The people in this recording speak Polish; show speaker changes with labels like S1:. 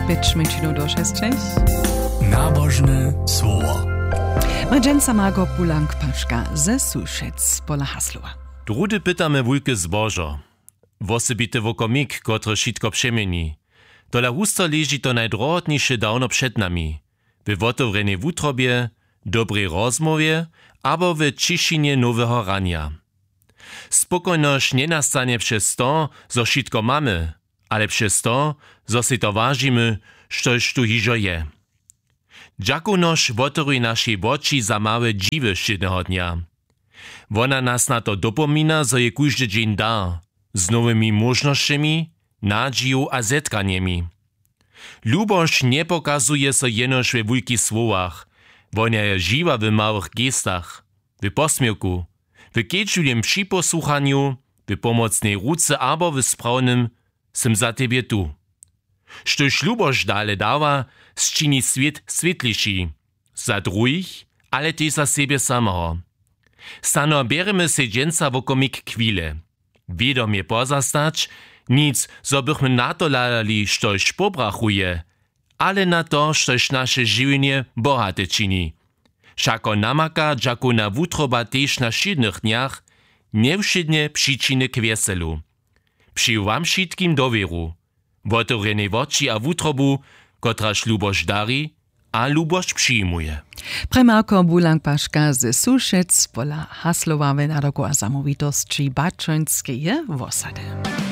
S1: 5 do 6.
S2: Nabożne słowo.
S1: Mędżenca Margo Bulank-Paszka ze Suszec pola Haslowa.
S3: Drudy pytamy wujke zbożo. Wosebite wokomik, kotro šitko przemieni. Tola husto leži to najdrohotniejsze dawno przed nami. W wotowrenej wutrobie, dobrej rozmowie, abo w cišinie nowego rania. Spokojność nie nastanie przez to, zo šitko mamy, ale przez to, zo si to wažimy, štož tu hižo je. Džakunož wotoruj naszej oči za małe dziwy šedného dnia. Wona nas na to dopomina, zo je kóždy dzień dar, z nowymi możnościami, nadzieją a zetkaniemi. Lubość nie pokazuje so jenoż we wujkich słowach, wona je żywa w małych gestach, w posmiewku, w kieczuliem przyposłuchaniu, w pomocnej ruce abo w sprawnym "Sem za tebie tu". Štož lubość dale dawa, zczyni świat świetliszy, za drugich, ale też za siebie samego. Stano bieremy se dżęca wokomik kwile. Wiedomie pozastać, nic, zo bychmy na to ladali, štož pobrachuje, ale na to, štož nasze żywienie bohate czyni. Šako namaka, dżaku na wutroba też na szydnych dniach, niewszydnie przyczyny k weselu. Przy wam wszystkim dowieru, wotorenej oči a wutrobu, kotraż lubość dari, a lubość przyjmuje.
S1: Margo Bulank-Paszka ze Suszec pola Haslowa w naroku a zamówitości Bačońskiej w osady.